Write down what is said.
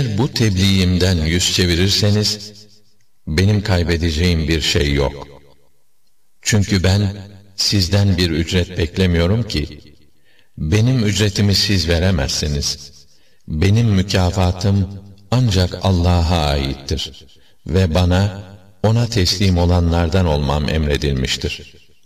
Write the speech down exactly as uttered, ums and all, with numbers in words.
Eğer bu tebliğimden yüz çevirirseniz, benim kaybedeceğim bir şey yok. Çünkü ben sizden bir ücret beklemiyorum ki, benim ücretimi siz veremezsiniz. Benim mükafatım ancak Allah'a aittir ve bana, ona teslim olanlardan olmam emredilmiştir.